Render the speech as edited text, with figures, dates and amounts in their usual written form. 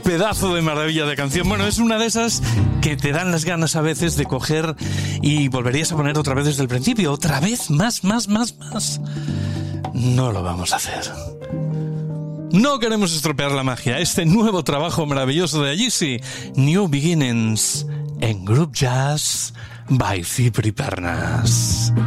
pedazo de maravilla de canción. Bueno, es una de esas que te dan las ganas a veces de coger y volverías a poner otra vez desde el principio. Otra vez, más. No lo vamos a hacer. No queremos estropear la magia. Este nuevo trabajo maravilloso de Yeezy, New Beginnings, en Group Jazz by Cipri Pernas.